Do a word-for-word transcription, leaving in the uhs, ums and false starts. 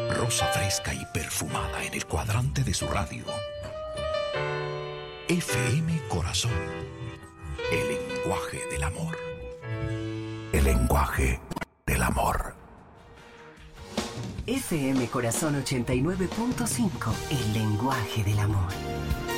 Rosa fresca y perfumada en el cuadrante de su radio. F M Corazón. El lenguaje del amor. El lenguaje del amor. F M Corazón ochenta y nueve punto cinco. El lenguaje del amor.